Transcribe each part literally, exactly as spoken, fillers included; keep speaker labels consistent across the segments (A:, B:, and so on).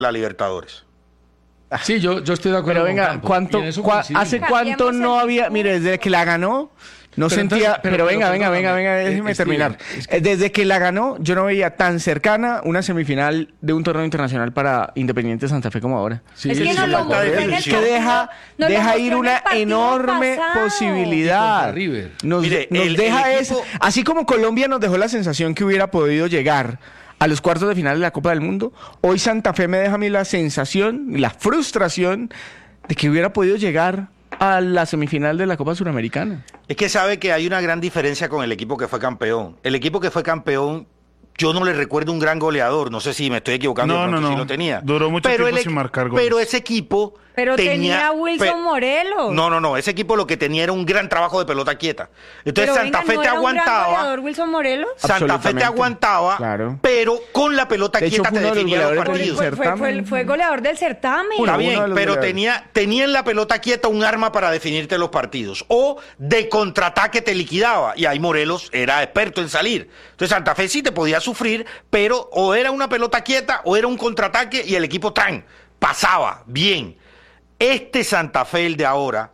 A: la Libertadores.
B: Sí, yo, yo estoy de acuerdo.
C: Pero venga,
B: con Campo,
C: ¿cuánto,
B: y en eso
C: cua-
B: coincidimos.
C: ¿hace cuánto no había? Mire, desde que la ganó, no
B: Pero
C: sentía...
B: entonces-
C: pero,
B: pero-
C: venga,
B: pero
C: venga, venga,
B: perdóname,
C: venga,
B: eh,
C: déjeme
B: Steven,
C: terminar.
B: es que-
C: Eh, Desde que la ganó, yo no veía tan cercana una semifinal de un torneo internacional para Independiente Santa Fe como ahora.
B: Sí,
D: Es
B: sí,
D: que
B: sí,
D: no
B: sí,
D: lo
B: falta
D: mostró
B: de
D: en el
C: Es que
B: definición.
C: deja,
D: No lo
C: deja
D: mostró
C: ir
D: en el
C: una
D: partido
C: enorme
D: pasado.
B: Y
C: posibilidad.
B: contra River.
C: Nos,
A: Mire,
C: nos
A: el-
C: deja
A: el
C: eso.
A: equipo-
C: Así como Colombia nos dejó la sensación que hubiera podido llegar a los cuartos de final de la Copa del Mundo, hoy Santa Fe me deja a mí la sensación, la frustración de que hubiera podido llegar a la semifinal de la Copa Suramericana.
A: Es que sabe que hay una gran diferencia con el equipo que fue campeón. El equipo que fue campeón, yo no le recuerdo un gran goleador. No sé si me estoy equivocando,
E: No,
A: de pronto
E: no, no.
A: sí lo tenía.
E: Duró mucho tiempo
A: el equi-
E: sin marcar goles.
A: Pero ese equipo
D: Pero tenía a Wilson
A: pe-
D: Morelos.
A: No, no, no. Ese equipo lo que tenía era un gran trabajo de pelota quieta. Entonces
D: Pero
A: Santa
D: venga,
A: Fe
D: ¿no
A: te
D: era un gran
A: aguantaba.
D: goleador Wilson Morelos?
A: Santa Fe te
C: Absolutamente.
A: aguantaba,
C: Claro.
A: pero con la pelota
C: De hecho,
A: quieta
C: fue
A: te
C: uno de los
A: definía los
C: goleadores del
A: partidos.
D: Fue, fue, fue,
C: certamen.
D: fue goleador del certamen.
A: Está
C: uno de
A: bien,
C: los
A: pero
C: goleadores.
A: tenía, tenía en la pelota quieta un arma para definirte los partidos. O de contraataque te liquidaba. Y ahí Morelos era experto en salir. Entonces Santa Fe sí te podía sufrir, pero o era una pelota quieta o era un contraataque y el equipo tan pasaba bien. Este Santa Fe, el de ahora,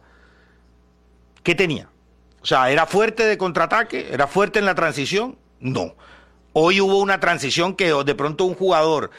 A: ¿qué tenía? O sea, ¿era fuerte de contraataque? ¿Era fuerte en la transición? No. Hoy hubo una transición que de pronto un jugador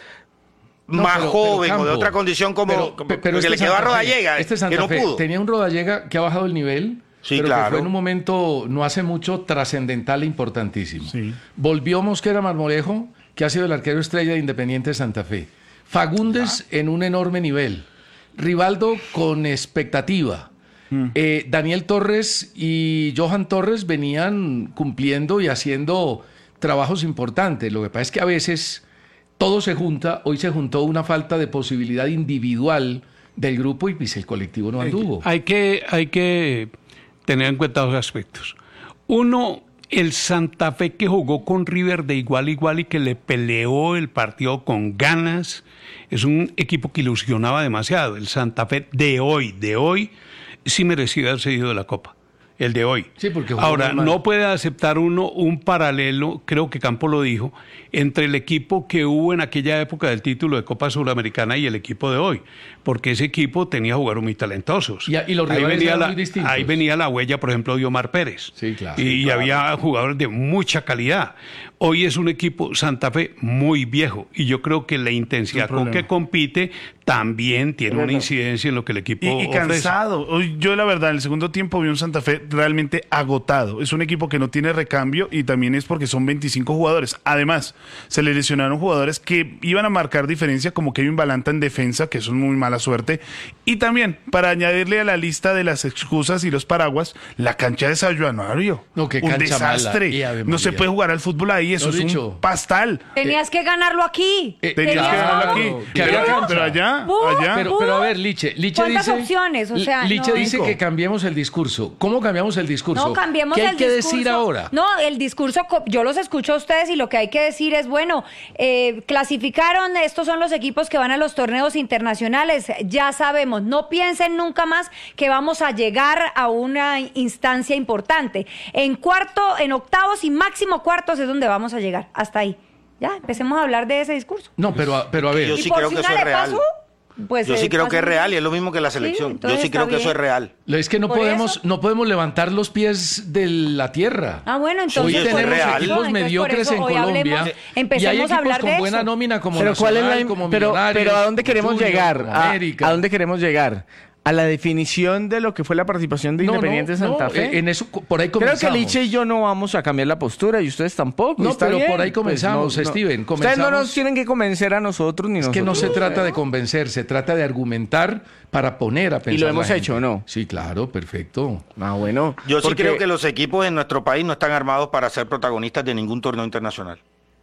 B: No,
A: más
B: pero-
A: joven
B: pero
A: o de
B: Campo,
A: otra condición como,
B: pero-
A: como-
B: pero
A: porque
B: este
A: le quedó a
B: Santa Fe-
A: Rodallega,
B: este Santa
A: que no
B: Fe
A: pudo.
B: tenía un Rodallega que ha bajado el nivel,
A: Sí,
B: pero
A: claro.
B: que fue en un momento no hace mucho trascendental e importantísimo.
E: Sí.
B: Volvió Mosquera Marmolejo, que ha sido el arquero estrella de Independiente Santa Fe. Fagundes en un enorme nivel. Rivaldo con expectativa. Eh, Daniel Torres y Johan Torres venían cumpliendo y haciendo trabajos importantes. Lo que pasa es que a veces todo se junta. Hoy se juntó una falta de posibilidad individual del grupo y pues el colectivo no anduvo.
F: Hay que, hay que tener en cuenta dos aspectos. Uno, el Santa Fe que jugó con River de igual a igual y que le peleó el partido con ganas, es un equipo que ilusionaba demasiado. El Santa Fe de hoy, de hoy, sí merecía haber seguido de la Copa. El de hoy.
B: Sí, porque jugó
F: Ahora,
B: muy mal.
F: no puede aceptar uno un paralelo, creo que Campo lo dijo, entre el equipo que hubo en aquella época del título de Copa Sudamericana y el equipo de hoy, porque ese equipo tenía jugadores muy talentosos.
B: Y- y los
F: ahí,
B: rivales
F: venía
B: eran
F: la,
B: muy distintos.
F: ahí venía la huella, por ejemplo, de Omar Pérez.
B: Sí, claro.
F: Y,
B: Sí,
F: y
B: claro.
F: había jugadores de mucha calidad. Hoy es un equipo Santa Fe muy viejo y yo creo que la intensidad
E: Es un
F: con
E: problema.
F: que compite también tiene una incidencia en lo que el equipo
E: Y, y
F: ofrece.
E: cansado. Hoy, yo la verdad, en el segundo tiempo vi un Santa Fe realmente agotado. Es un equipo que no tiene recambio y también es porque son veinticinco jugadores. Además, se le lesionaron jugadores que iban a marcar diferencia, como Kevin Balanta en defensa, que eso es muy mala suerte. Y también, para añadirle a la lista de las excusas y los paraguas, la cancha de San Juanario.
B: No, qué
E: un
B: cancha mala.
E: desastre.
B: Y Ave
E: No se
B: María.
E: puede jugar al fútbol ahí, eso
B: Lo
E: es
B: dicho.
E: un pastal.
D: Tenías que ganarlo aquí.
B: Eh,
E: Tenías que
D: Tenías
E: ganarlo
D: todo.
E: aquí.
B: Que había
E: Pero,
B: cancha.
E: pero allá,
D: Uh,
E: allá.
B: Pero, pero a ver, Liche, Liche
D: ¿Cuántas
B: dice,
D: opciones? O sea,
B: Liche
D: no.
B: dice
E: Cinco.
B: que cambiemos el discurso. ¿Cómo cambiamos el discurso?
D: No, cambiemos
B: ¿Qué hay
D: el
B: que
D: discurso.
B: decir ahora?
D: No, el discurso, co- yo los escucho a ustedes y lo que hay que decir es, bueno, eh, clasificaron, estos son los equipos que van a los torneos internacionales, ya sabemos, no piensen nunca más que vamos a llegar a una instancia importante. En cuarto, en octavos y máximo cuartos es donde vamos a llegar, hasta ahí. Ya, empecemos a hablar de ese discurso.
B: No, pero, a- pero a ver.
A: Yo
D: Y
A: sí
D: por
A: creo
D: si
A: que
D: una
A: eso es
D: le
A: real.
D: pasó, pues,
A: Yo
D: eh,
A: sí creo
D: pasó
A: que es
D: un-
A: real y es lo mismo que la
D: Sí,
A: selección. Yo
D: entonces
A: sí creo
D: está
A: que eso es
D: bien.
A: real.
B: Es que no
D: Por
B: podemos,
D: eso.
B: no podemos levantar los pies de la tierra.
D: Ah, bueno, entonces
B: Hoy
A: eso es
B: tenemos
A: real.
B: equipos
D: Entonces, por
B: mediocres
D: eso
B: en
D: hoy
B: Colombia.
D: hablemos-
B: y hay
D: empecemos
B: equipos
D: a hablar
B: con
D: de
B: buena
D: eso.
B: nómina como
C: Pero cuál es
B: Nacional,
C: la,
B: como
C: pero,
B: Millonarios,
C: pero ¿a dónde
B: como
C: queremos
B: Junior,
C: llegar?
B: como
C: ¿A,
B: América.
C: a dónde queremos llegar? ¿A la definición de lo que fue la participación de
B: No,
C: Independiente
B: no,
C: Santa
B: no,
C: Fe?
B: en eso, por ahí
C: Creo
B: comenzamos.
C: que Liche y yo no vamos a cambiar la postura y ustedes tampoco.
B: No,
C: está
B: pero
C: bien.
B: por ahí
C: Pues
B: comenzamos,
C: no, no.
B: Steven,
C: Ustedes no
B: comenzamos-
C: nos tienen que convencer a nosotros ni
B: Es
C: nosotros.
B: que no se
C: a
B: trata
C: ustedes.
B: de convencer, se trata de argumentar para poner a pensar.
C: lo
B: a
C: hemos
B: la gente.
C: hecho, ¿o no?
B: Sí, claro, perfecto.
C: Ah, bueno.
A: Yo sí
C: porque-
A: creo que los equipos en nuestro país no están armados para ser protagonistas de ningún torneo internacional.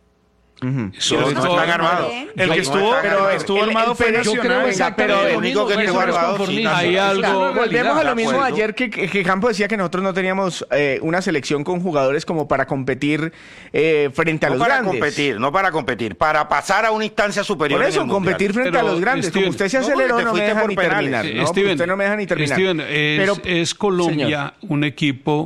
C: Ujú.
F: Eso-
A: No,
F: eso-
A: no están armados.
D: bien.
E: El que
A: No
E: estuvo,
A: están
E: pero
A: armados.
E: estuvo
C: el-
E: armado
C: el-
E: fue
C: pero yo
B: Yo creo
E: Nacional.
B: exactamente
C: pero
B: lo
C: el
B: mismo,
A: único que
B: eso
A: no
B: no es
A: guardado,
B: conformismo.
A: sí,
F: Hay
B: Eso es
F: algo-
B: una
C: Volvemos
B: realidad.
C: a lo
A: de
C: mismo
A: acuerdo.
C: ayer que, que, que Campo decía que nosotros no teníamos eh, una selección con jugadores como para competir eh, frente a
A: No
C: los
A: para
C: grandes.
A: competir, no para competir, para pasar a una instancia superior.
C: Por
A: en
C: eso,
A: el mundial.
C: competir frente
F: Pero,
C: a los grandes.
F: Steven,
C: Como usted se
A: no, porque
C: aceleró,
A: te
C: no me
A: fuiste
C: deja
A: por
C: ni
A: penales.
C: terminar.
F: Eh,
C: ¿no?
F: Steven,
C: usted no me deja ni terminar.
F: Steven, es,
C: Pero,
F: es Colombia
C: señor.
F: un equipo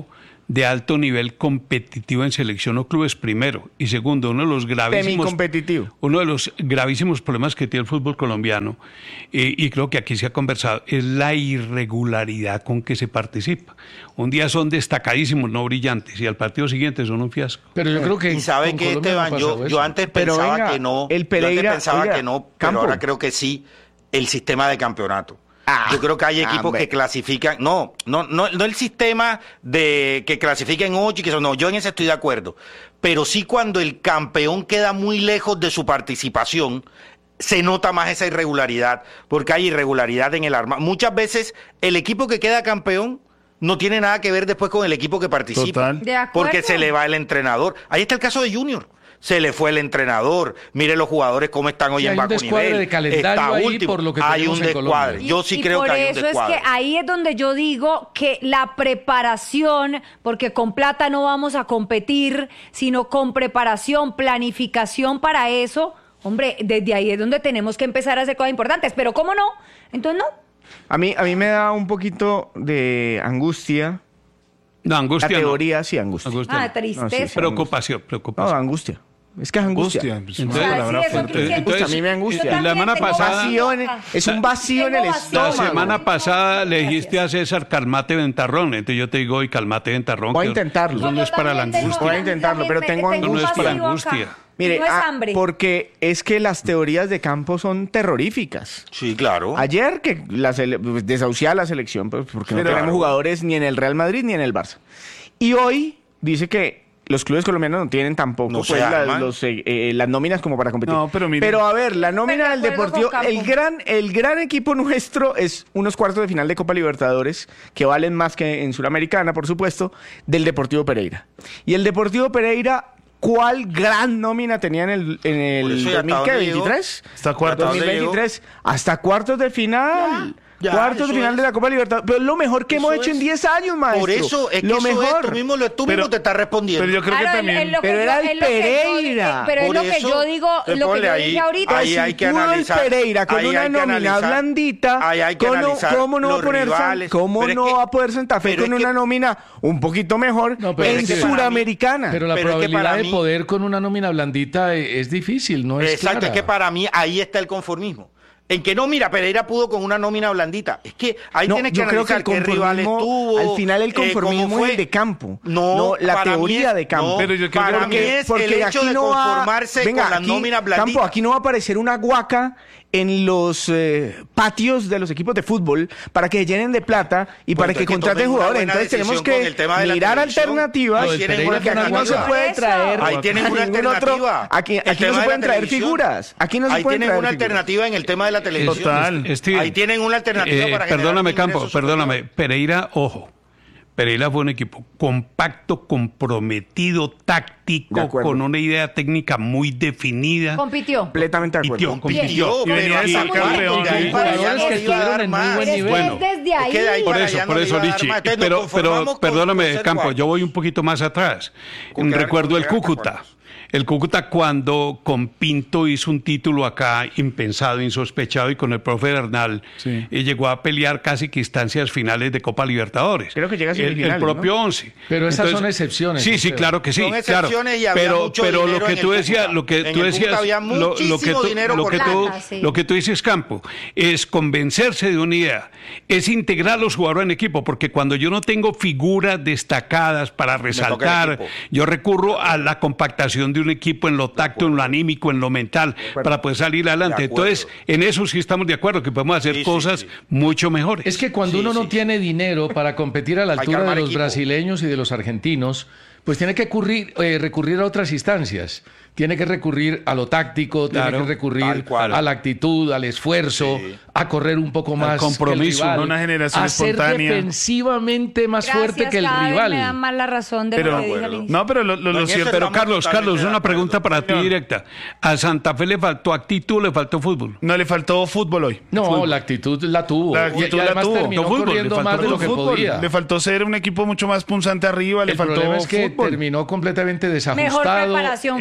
F: de alto nivel competitivo en selección o clubes, primero. Y segundo, uno de los gravísimos,
C: Semicompetitivo.
F: uno de los gravísimos problemas que tiene el fútbol colombiano, eh, y creo que aquí se ha conversado, es la irregularidad con que se participa. Un día son destacadísimos, no brillantes, y al partido siguiente son un fiasco.
B: Pero yo creo que
A: Y sabe
B: con
A: que
B: Colombia no ha
A: Esteban, yo,
B: pasado
A: yo
B: eso.
A: antes
C: Pero
A: pensaba
C: venga,
A: que no,
C: el
A: yo
C: Pereira-
A: antes pensaba
C: oiga,
A: que no, pero
C: Campo.
A: ahora creo que sí, el sistema de campeonato.
C: Ah,
A: Yo creo que hay equipos
C: hombre.
A: que clasifican, no, no, no, no el sistema de que clasifiquen ocho y que son, no, yo en ese estoy de acuerdo, pero sí cuando el campeón queda muy lejos de su participación, se nota más esa irregularidad, porque hay irregularidad en el arma. Muchas veces el equipo que queda campeón no tiene nada que ver después con el equipo que participa.
E: Total.
D: De acuerdo.
A: Porque se le va el entrenador. Ahí está el caso de Junior. Se le fue el entrenador. Mire los jugadores cómo están hoy
B: Sí,
A: en
B: hay un
A: bajo
B: descuadre
A: nivel.
B: de calendario
A: Está
B: ahí
A: último.
B: por lo que
A: hay
B: tenemos
A: un
B: en Colombia.
A: descuadre. Yo sí
D: Y-
A: creo
D: y
A: que hay un
D: por eso es
A: descuadre.
D: que ahí es donde yo digo que la preparación, porque con plata no vamos a competir, sino con preparación, planificación para eso, hombre, desde ahí es donde tenemos que empezar a hacer cosas importantes. Pero ¿cómo no? Entonces no.
C: A mí, a mí me da un poquito de angustia.
F: No, angustia
C: La
F: no.
C: teoría, sí, angustia.
F: Angustia
D: Ah,
F: no.
D: tristeza.
C: No, sí, sí.
F: Preocupación,
C: No,
F: preocupación.
C: angustia. Es que es angustia.
E: Angustia, pues,
F: Entonces,
E: una
D: O sea,
E: palabra
D: sí, eso
E: fuerte.
D: que-
F: Entonces,
C: a mí me angustia.
D: Yo
F: la
D: también
F: semana
D: tengo
F: pasada-
C: Vacío en- es un vacío en el
D: Tengo vacío.
F: La
C: estómago.
F: semana pasada le dijiste
D: Gracias.
F: a César calmate ventarrón, entonces yo te digo hoy calmate ventarrón.
C: Voy a
F: que
C: intentarlo.
F: Eso no
D: Yo
F: es para la
D: también tengo-
F: angustia.
C: Voy a intentarlo, pero
D: también
C: tengo
D: me-
F: angustia. No es para
D: vacío
F: angustia.
D: acá.
C: Mire,
D: no es
C: ah,
D: hambre.
C: porque es que las teorías de campo son terroríficas.
A: Sí, claro.
C: Ayer que la sele- pues, desahuciaba la selección, pues, porque no
A: Pero-
C: tenemos jugadores ni en el Real Madrid ni en el Barça. Y hoy dice que los clubes colombianos no tienen tampoco
A: No se
C: pues, la-
A: arman.
C: los, eh, eh, las nóminas como para competir.
E: No, pero mire-
C: a ver, la nómina del
D: de acuerdo
C: Deportivo,
D: con Campo.
C: el gran, el gran equipo nuestro es unos cuartos de final de Copa Libertadores que valen más que en Suramericana, por supuesto, del Deportivo Pereira. Y el Deportivo Pereira, ¿cuál gran nómina tenía en el, en
A: Por
C: el
A: eso, ¿y hasta
C: dos mil
A: dónde llegó?
C: veintitrés?
E: Hasta cuartos.
A: ¿Hasta dónde
C: dos mil veintitrés, hasta cuartos de final.
A: Ya,
C: cuartos de
A: eso
C: final
A: es.
C: de la Copa Libertadores. Pero es lo mejor que
A: Eso
C: hemos hecho
A: es.
C: en diez años, maestro.
A: Por eso es que
C: lo
A: eso
C: mejor.
A: es, tú mismo, lo- tú
E: Pero-
A: mismo te estás respondiendo.
E: Pero yo creo
D: Claro,
E: que
D: es-
E: también.
D: es lo que
C: Pero
D: yo-
C: era el
D: es lo que yo-
C: Pereira.
D: eh, Pero es
A: Por
D: lo que
A: eso,
D: yo digo,
A: te
D: lo que
A: ponle
D: yo
A: ahí,
D: dije ahorita.
A: ahí
C: si
A: hay que
C: pudo
A: analizar,
C: el Pereira con
A: ahí
C: una
A: hay que
C: nómina
A: analizar,
C: blandita,
A: ahí hay que
C: ¿cómo,
A: analizar
C: cómo no va a
A: los
C: poner San-
A: rivales.
C: cómo
A: Pero es
C: no
A: que-
C: va a poder Santa Fe
A: pero
C: con
A: es que-
C: una nómina un poquito mejor
B: No, pero
C: en
B: es que para
A: mí-
C: Suramericana?
B: Pero la
A: Pero es que
B: probabilidad
A: para
B: de
A: mí-
B: poder con una nómina blandita e- es difícil, no es
A: Exacto,
B: clara.
A: es que para mí ahí está el conformismo. En que no, mira, Pereira pudo con una nómina blandita. Es que ahí
C: No,
A: tienes que
C: yo creo que
A: analizar
C: el
A: qué rivales
C: conformismo,
A: tuvo.
C: al final el
A: eh, cómo
C: conformismo
A: fue.
C: es el de campo,
A: No,
C: no la
A: para mí
C: teoría
A: es-
C: de campo.
A: no,
E: Pero yo creo
A: para
E: que-
A: mí es
C: porque
A: el hecho
C: aquí
A: de
C: no va-
A: conformarse
C: venga,
A: con la
C: aquí,
A: nómina blandita.
C: Campo, aquí no va a aparecer una guaca en los eh, patios de los equipos de fútbol para que llenen de plata y
A: Pues
C: para que
A: entonces que
C: contraten
A: tomen una
C: jugadores.
A: buena
C: Entonces tenemos
A: decisión con
C: que
A: el tema de la
C: mirar
A: televisión.
C: alternativas.
B: Lo del
A: tienen
B: Pereira
A: una
C: Porque
B: fue una
C: aquí no se
B: guaca.
C: puede
D: Eso.
C: traer
A: Ahí tienen
C: a
A: una
C: ningún otro-
A: alternativa.
C: aquí
A: El
C: aquí no
A: tema
C: se
A: de
C: pueden
A: la
C: traer
A: televisión.
C: figuras. Aquí no se
A: Ahí
C: pueden
A: tienen
C: traer
A: una
C: figuras.
A: alternativa en el tema de la televisión.
E: Total.
F: Steven,
A: Ahí tienen una alternativa
F: eh,
A: para generar
F: perdóname,
A: un
F: Campo,
A: ingreso
F: perdóname.
A: superior.
F: Pereira, ojo. Pereira fue un equipo compacto, comprometido,
C: De
F: táctico,
C: acuerdo.
F: con una idea técnica muy definida.
D: compitió.
C: Completamente de acuerdo.
F: Compitió,
A: Compitió,
E: Y venía
A: pero
E: de
A: ahí
E: sacar
A: para allá
E: León,
A: no
E: hay
A: iba a
B: jugadores
A: dar
B: que estuvieron en muy
A: más.
B: buen
D: Pero es
B: nivel.
F: Bueno,
D: que desde ahí.
A: Es que de ahí
F: Por
A: para
F: eso,
A: allá
F: por
A: no
F: eso,
A: le iba a dar
F: Lichi.
A: más. Entonces, nos
F: Pero, pero
A: conformamos con-
F: perdóname,
A: con ser
F: Campo,
A: cuartos.
F: yo voy un poquito más atrás.
A: Con quedar-
F: Recuerdo
A: con
F: el
A: quedar de
F: Cúcuta.
A: cuartos.
F: El Cúcuta cuando con Pinto hizo un título acá impensado, insospechado y con el profe Bernal
E: Sí.
F: y llegó a pelear casi que instancias finales de Copa Libertadores.
C: Creo que llega a
F: el, el
C: semifinales,
F: propio
C: ¿no?
F: once.
B: Pero esas son excepciones,
F: Sí, sí,
B: Esteban.
F: claro que sí.
A: Son
F: claro.
A: excepciones y había
F: pero
A: mucho
F: pero lo
A: dinero
F: que
A: en
F: tú
A: el
F: decías,
A: Cúcuta.
F: lo que
A: En
F: tú
A: el Cúcuta
F: decías,
A: había
F: lo, lo que
A: muchísimo
F: tú,
A: dinero
F: lo
A: por
F: que
A: plata.
F: tú,
D: Plata, sí.
F: lo que tú dices, Campo, es convencerse de una idea, es integrar a los jugadores en equipo, porque cuando yo no tengo figuras destacadas para
A: toca el
F: resaltar,
A: equipo.
F: yo recurro a la compactación de un equipo en lo táctico, en lo anímico, en lo mental, para poder salir adelante.
A: De acuerdo.
F: Entonces, en eso sí estamos de acuerdo, que podemos hacer
A: Sí, sí,
F: cosas
A: sí.
F: mucho mejores.
B: Es que cuando
A: Sí,
B: uno no
A: sí.
B: tiene dinero para competir a la
A: Hay que
B: altura de
A: armar
B: los
A: equipo.
B: brasileños y de los argentinos, pues tiene que recurrir, eh, recurrir a otras instancias. Tiene que recurrir a lo táctico,
F: Claro,
B: tiene que recurrir
A: tal cual.
B: a la actitud, al esfuerzo,
A: Sí.
B: a correr un poco más.
F: compromiso,
B: que el rival,
E: no una generación
B: a ser
E: espontánea.
B: defensivamente más
D: Gracias,
B: fuerte que el
D: cada vez
B: rival.
D: me dan más la razón de
E: Pero,
D: lo que dije al inicio.
E: no, pero lo, lo, lo
A: No, en
E: cierto.
A: eso
F: Pero
A: estamos
F: Carlos,
A: totalmente
F: Carlos,
A: de
F: una
A: acuerdo.
F: pregunta para ti
E: Señor.
F: directa. ¿A Santa Fe le faltó actitud o le faltó fútbol?
E: No le faltó fútbol hoy.
B: No,
E: Fútbol.
B: la actitud la tuvo.
E: La
B: Y-
E: actitud
B: y,
E: la
B: además
E: tuvo.
B: terminó
F: No, fútbol,
B: corriendo
F: le
B: más
F: faltó
B: de lo que
E: Fútbol.
B: podía.
E: Le faltó ser un equipo mucho más punzante arriba, le
B: El
E: faltó
B: problema es que
E: fútbol.
B: terminó completamente
D: Mejor
B: desajustado.
D: preparación
B: eh,
D: física,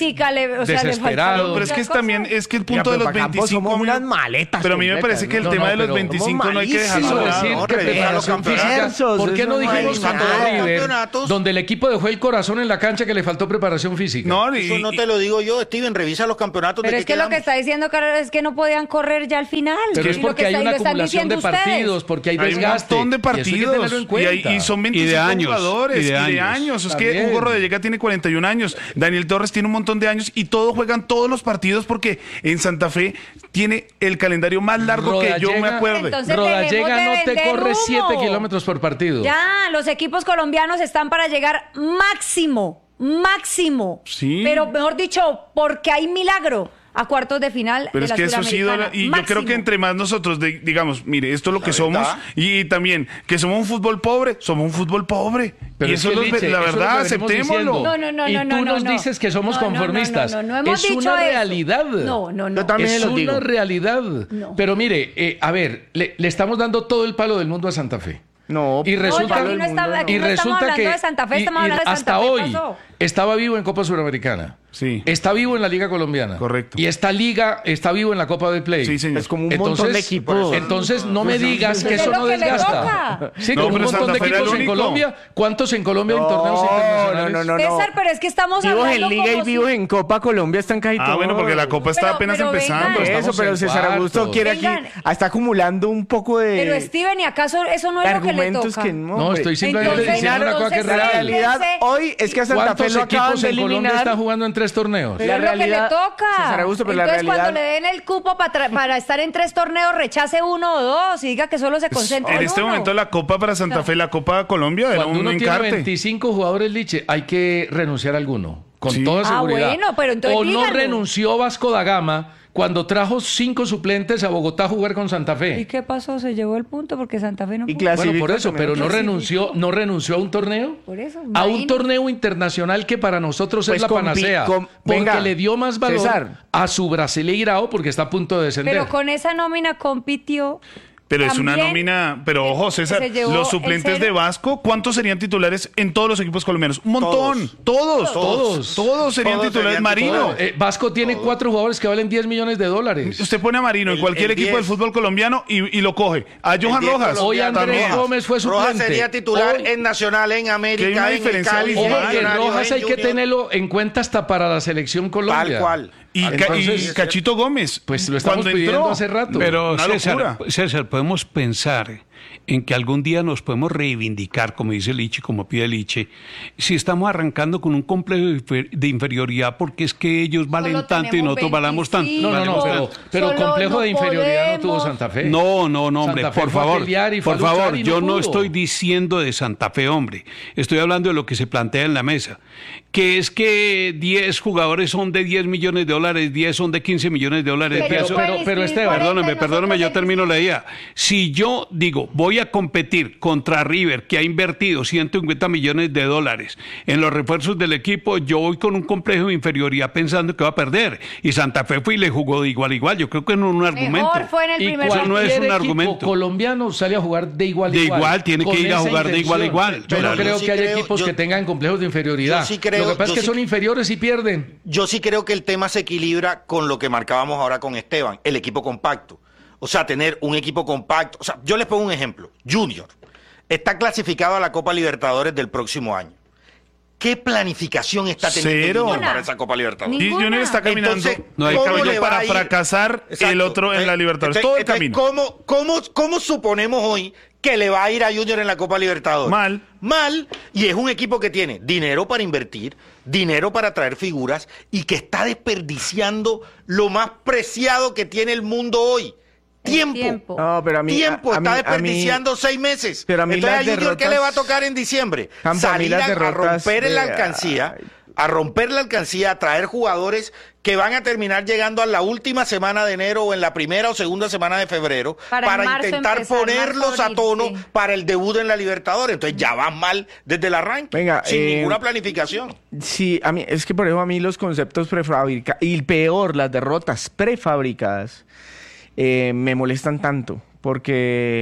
D: física, le, o sea, le
B: desesperado.
D: faltó
E: Pero es que es
D: muchas
E: también,
D: cosas.
E: es que el
C: Oiga,
E: punto de
C: pero
E: los
C: para Campos
E: veinticinco
C: somos unas
E: mil-
C: maletas
E: Pero a mí me
C: completas,
E: parece que el
B: ¿no?
E: tema
B: No,
E: de los
B: pero
E: veinticinco no hay que
C: somos
E: dejarlo
B: Eso
E: de
C: malísimos.
E: lado.
B: decir
A: no,
B: que
A: revisa los
B: preparación física.
C: campeonatos.
B: ¿Por qué no
C: Eso no
B: dijimos
C: hay
B: contra
C: nada.
B: River,
A: Campeonatos.
B: donde el equipo dejó el corazón en la cancha, que le faltó preparación física?
E: No, y-
A: Eso no te lo digo yo, Steven, revisa los campeonatos.
D: Pero
A: de
D: es
A: qué
D: que lo que
A: quedamos.
D: está diciendo Carlos es que no podían correr ya al final.
B: Pero
D: Y
B: es
D: lo
B: porque
D: que
B: hay
D: está- y
B: una
D: lo están
B: acumulación de
D: diciendo ustedes.
B: partidos, porque hay
E: Hay un
B: desgaste.
E: montón de
B: y eso hay que
E: partidos
B: tenerlo en
E: y, hay-
B: cuenta.
E: y son
F: Y
E: veinticinco
F: de años,
E: jugadores
F: y de
E: y de
F: años.
E: años. Es que
B: También.
E: Hugo Rodallega tiene cuarenta y un años, Daniel Torres tiene un montón de años y todos juegan todos los partidos porque en Santa Fe tiene el calendario más largo que yo me
B: Rodallega-
E: acuerde.
D: Entonces,
B: Rodallega
D: dejemos de
B: no te
D: vender
B: corre
D: humo.
B: siete kilómetros por partido.
D: Ya, los equipos colombianos están para llegar máximo, máximo.
E: Sí.
D: Pero mejor dicho, porque hay milagro a cuartos de final
E: Pero
D: de
E: es
D: la
E: que eso sí,
D: Suramericana.
E: Dora, y yo
D: Máximo.
E: creo que entre más nosotros de- digamos, mire, esto es lo que
A: La
E: somos,
A: verdad.
E: y, también que somos un fútbol pobre, somos un fútbol pobre.
B: Pero
E: y
B: es
E: eso
B: que,
E: es lo-
B: Liche,
E: la
B: eso es lo
E: verdad,
B: que venimos
E: aceptémoslo.
B: diciendo.
D: No, no, no,
B: y
D: no,
B: tú
D: no,
B: nos
D: no.
B: dices que somos
D: No, no, no,
B: conformistas.
D: no, no, no hemos
B: es
D: dicho
B: una
D: eso.
B: realidad.
D: No, no, no.
C: Yo también
B: es
C: se los
B: una
C: digo.
B: realidad.
D: No.
B: Pero mire, eh, a ver, le, le estamos dando todo el palo del mundo a Santa Fe.
C: No,
B: Y resulta,
D: aquí no está- aquí
B: y
D: no estamos
B: resulta
D: hablando
B: que
D: de Santa Fe,
B: y-
D: estamos
B: y
D: hablando de
B: hasta
D: Santa Fe,
B: hoy
D: pasó.
B: estaba vivo en Copa Suramericana.
E: Sí.
B: Está vivo en la Liga Colombiana.
E: Correcto.
B: Y esta liga está vivo en la Copa del Play.
E: Sí, señor.
C: es como un
B: Entonces,
C: montón de equipos.
B: entonces no me digas que
D: Es
B: eso
D: lo
B: no
D: que le
B: desgasta.
D: toca.
B: Sí,
E: No,
B: con un
E: pero
B: montón
E: Santa
B: de
E: Fe era el
B: equipos en
E: único.
B: Colombia. ¿Cuántos en Colombia en torneos
C: No,
B: internacionales?
C: no, no, no.
D: César, pero es que estamos
C: Vivos
D: hablando
C: en Liga
D: como
C: y vivos
D: si-
C: en Copa Colombia están casi
E: Ah,
C: todos.
E: bueno, porque la Copa está
D: Pero-
E: apenas
D: pero
E: empezando.
D: vengan.
C: Eso,
B: Estamos
C: pero
B: en
C: César Augusto
B: cuartos.
C: quiere aquí,
D: Vengan.
C: está acumulando un poco de,
D: Pero Steven, ¿y acaso eso no es lo que le
C: argumentos
D: toca?
C: que no.
B: No,
C: hombre.
B: estoy simplemente
D: Entonces,
B: diciendo una cosa que es
D: entonces,
C: La
B: real.
C: realidad
D: Fíjense.
C: hoy es que a Santa Fe
B: ¿Cuántos
C: lo acaban
B: equipos
C: de
B: en Colombia
C: eliminar.
B: están jugando en tres torneos?
D: Pero
C: La
D: es lo que le
C: realidad-
D: toca.
C: César Augusto, pero la
D: Entonces,
C: realidad-
D: cuando le den el cupo para, para estar en tres torneos, rechace uno o dos y diga que solo se concentra
E: En
D: en
E: este
D: uno.
E: momento la Copa para Santa Fe, la Copa Colombia era
B: Cuando
E: un
B: uno tiene
E: encarte.
B: veinticinco jugadores, Liche, hay que renunciar a alguno. Con
E: Sí.
B: toda
D: Ah,
B: seguridad.
D: bueno, pero entonces
B: o no
D: díganlo.
B: renunció Vasco da Gama cuando trajo cinco suplentes a Bogotá a jugar con Santa
D: ¿Y
B: Fe.
D: qué pasó? Se llevó el punto porque Santa Fe no
C: Y
D: pudo.
C: clasificó
B: Bueno, por eso,
C: también.
B: pero no
D: Clasificó.
B: renunció, no renunció a un torneo.
D: Por eso,
B: A un
D: imagínate.
B: torneo internacional que para nosotros
C: Pues
B: es la
C: compi-
B: panacea.
C: com-
B: porque
C: venga,
B: le dio más valor
C: César.
B: a su Brasileirao porque está a punto de descender.
D: Pero con esa nómina compitió.
E: Pero es una
D: También
E: nómina, pero ojo, César,
D: se llevó
E: los
D: el
E: suplentes
D: cero.
E: de Vasco, ¿cuántos serían titulares en todos los equipos colombianos? Un montón, todos,
B: Todos.
E: todos, serían
A: Todos
E: titulares.
A: serían
E: Marino,
A: titulares.
B: Eh, Vasco tiene cuatro jugadores que valen diez millones de dólares.
E: usted pone a Marino en
A: El-
E: cualquier
A: el
E: equipo del
A: diez.
E: fútbol colombiano y, y lo coge. A Johan
A: diez
E: Rojas,
B: Hoy
A: colombiano
B: Andrés
E: también.
B: Gómez fue suplente.
A: Rojas sería titular
B: Hoy-
A: en Nacional, en
E: Que hay
A: América,
E: una
A: en el
E: diferencia
A: Cali, en
B: Ojo
E: abismal.
B: que
A: Millonarios,
B: Rojas
A: en
B: hay que
A: Junior.
B: tenerlo en cuenta hasta para la selección Colombia.
A: Tal cual.
E: Y, Ca-
B: Entonces,
E: y Cachito Gómez.
B: Pues lo estamos
E: cuando
B: pidiendo
E: entró,
B: hace rato.
F: Pero
E: Una
F: César,
E: locura.
F: César, podemos pensar en que algún día nos podemos reivindicar, como dice Liche, como pide Liche, si estamos arrancando con un complejo de infer- de inferioridad porque es que ellos valen
D: Solo
F: tanto y
D: tenemos
F: nosotros valamos tanto.
D: veinticinco.
B: No, no, no,
F: valemos
B: pero,
F: tanto.
B: pero
D: Solo
B: complejo
D: no
B: de inferioridad no tuvo
D: podemos.
B: Santa Fe.
F: No, no, no, hombre,
B: Santa Fe
F: por
B: fue a
F: favor,
B: pelear y fue
F: por
B: a luchar
F: favor,
B: y no
F: yo no
B: pudo.
F: estoy diciendo de Santa Fe, hombre, estoy hablando de lo que se plantea en la mesa, que es que diez jugadores son de diez millones de dólares, diez son de quince millones de dólares.
D: Pero
F: diez
B: pero-
F: son-
D: pueden
B: pero,
D: inscribir
B: Esteban,
D: cuarenta y
F: Perdóneme, perdóneme, yo
D: nosotros
F: termino la
D: veinticinco.
F: idea. Si yo digo, voy a competir contra River, que ha invertido ciento cincuenta millones de dólares en los refuerzos del equipo, yo voy con un complejo de inferioridad pensando que va a perder. Y Santa Fe fue y le jugó de igual a igual. Yo creo que no es un argumento.
D: Mejor fue en el
B: Y
D: primer
F: Eso no es
B: cualquier
F: un
B: equipo
F: argumento.
B: colombiano sale a jugar de igual a
F: De
B: igual.
F: igual, tiene
B: con
F: que ir a
B: esa
F: jugar de igual a
B: intención.
F: igual.
B: Yo no
E: Claro.
B: creo
A: Yo sí
B: que haya
A: creo-
B: equipos
A: yo-
B: que tengan complejos de inferioridad.
A: yo sí creo-
B: Lo que pasa
A: yo
B: es que
A: sí-
B: son inferiores y pierden.
A: Yo sí creo que el tema se equilibra con lo que marcábamos ahora con Esteban, el equipo compacto. O sea, tener un equipo compacto. O sea, yo les pongo un ejemplo. Junior está clasificado a la Copa Libertadores del próximo año. ¿Qué planificación está teniendo
E: Cero.
A: Junior para
D: Ninguna.
A: esa Copa Libertadores?
E: Y
D: Ninguna.
E: Junior está caminando
A: Entonces,
F: No hay
A: ¿cómo
F: camino
A: le va
E: para
A: a ir?
E: fracasar el
A: Exacto.
E: otro en la
A: Entonces,
E: Libertadores.
A: entonces,
E: Todo el
A: entonces,
E: camino.
A: ¿cómo, cómo, ¿Cómo suponemos hoy que le va a ir a Junior en la Copa Libertadores?
E: Mal.
A: Mal. Y es un equipo que tiene dinero para invertir, dinero para traer figuras y que está desperdiciando lo más preciado que tiene el mundo hoy.
D: El
A: Tiempo.
D: tiempo.
C: No, pero a mí,
A: Tiempo,
C: a- a mí-
A: está
C: a mí-
A: desperdiciando seis meses.
C: pero a mí
A: Entonces,
C: las
A: ¿a Junior qué le va a
C: derrotas-
A: tocar en diciembre?
C: Campo, a mí
A: Salir
C: las
A: a, a
C: derrotas
A: romper
C: de-
A: la alcancía,
C: ay.
A: a romper la alcancía, a traer jugadores que van a terminar llegando a la última semana de enero o en la primera o segunda semana de febrero
D: Para
A: para,
D: en marzo
A: intentar
D: empezar,
A: ponerlos
D: marzo,
A: a
D: abril,
A: tono
D: sí.
A: para el debut en la Libertadores. Entonces ya van mal desde el arranque,
C: Venga,
A: sin
C: eh,
A: ninguna planificación.
C: Sí, a mí, es que por eso a mí los conceptos prefabricados, y peor, las derrotas prefabricadas, eh, me molestan tanto, porque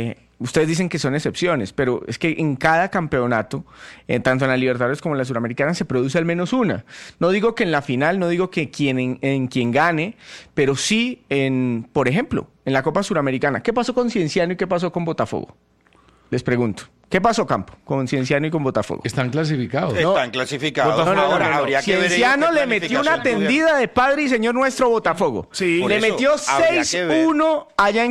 C: ustedes dicen que son excepciones, pero es que en cada campeonato, eh, tanto en la Libertadores como en la Suramericana, se produce al menos una. No digo que en la final, no digo que quien, en, en quien gane, pero sí en, por ejemplo, en la Copa Suramericana. ¿Qué pasó con Cienciano y qué pasó con Botafogo? Les pregunto. ¿Qué pasó, Campo, con Cienciano y con Botafogo?
B: Están clasificados.
A: Están clasificados.
C: No, no, no,
A: Ahora
C: no, no.
A: habría que ver
C: Cienciano
A: ellos qué
C: le metió una
A: planificación tuvieron.
C: tendida de Padre y Señor nuestro Botafogo.
E: Sí.
A: Por
C: Le
A: eso,
C: metió
A: habría que
C: seis
A: ver.
C: uno allá en